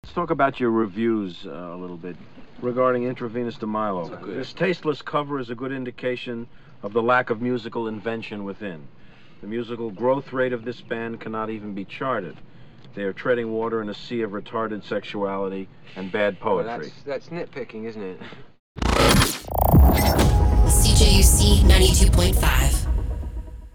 Let's talk about your reviews a little bit regarding Intravenous de Milo. This tasteless cover is a good indication of the lack of musical invention within. The musical growth rate of this band cannot even be charted. They are treading water in a sea of retarded sexuality and bad poetry. Well, that's nitpicking, isn't it? CJUC 92.5.